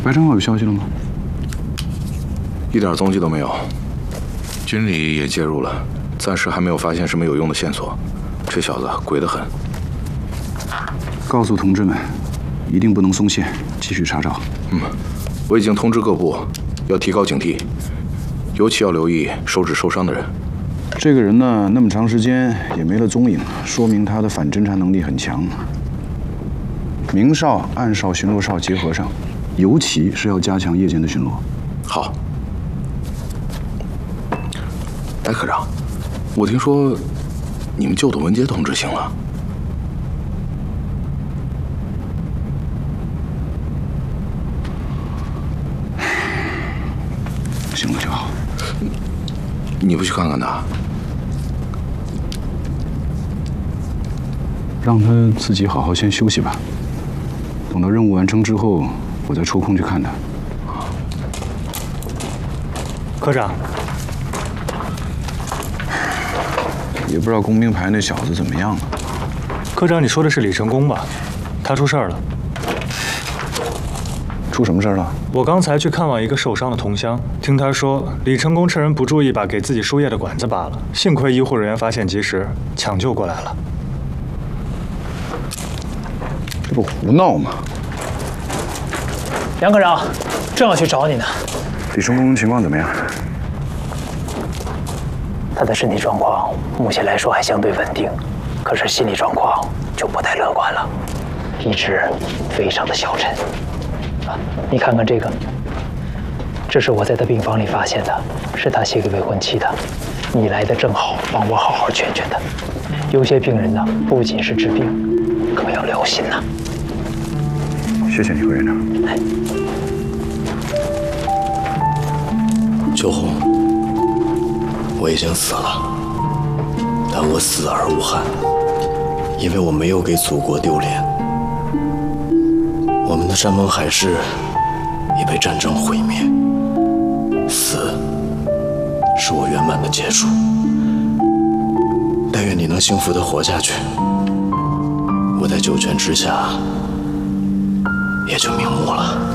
白长老有消息了吗？ 一点踪迹都没有。军里也介入了，暂时还没有发现什么有用的线索。这小子鬼得很。 告诉同志们，一定不能松懈，继续查找。 我已经通知各部，要提高警惕，尤其要留意手指受伤的人。 这个人呢，那么长时间也没了踪影，说明他的反侦查能力很强。明哨、暗哨、巡逻哨结合上，尤其是要加强夜间的巡逻。 好。哎，科长，我听说你们救董文杰同志醒了。 醒了就好。 你不去看看他？ 让他自己好好先休息吧。等到任务完成之后，我再抽空去看他。 科长， 也不知道工兵排那小子怎么样了。 科长，你说的是李成功吧？他出事儿了。 出什么事儿了？ 我刚才去看望一个受伤的同乡，听他说李成功趁人不注意把给自己输液的管子拔了，幸亏医护人员发现及时，抢救过来了。 这不胡闹吗？ 杨科长，正要去找你呢。 李成功情况怎么样？ 他的身体状况目前来说还相对稳定，可是心理状况就不太乐观了，意志非常的消沉。你看看这个，这是我在他病房里发现的，是他写给未婚妻的。你来的正好，帮我好好劝劝他。有些病人呢，不仅是治病，更要疗心呐。 谢谢你，副院长。 秋红，我已经死了，但我死而无憾，因为我没有给祖国丢脸。我们的山盟海誓已被战争毁灭，死是我圆满的结束。但愿你能幸福地活下去，我在九泉之下也就瞑目了。